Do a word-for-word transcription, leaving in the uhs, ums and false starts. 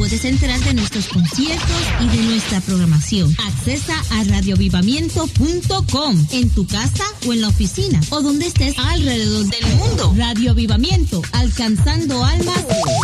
puedes enterar de nuestros conciertos y de nuestra programación. Accesa a radio avivamiento punto com en tu casa o en la oficina o donde estés alrededor del mundo. Radio Avivamiento, alcanzando almas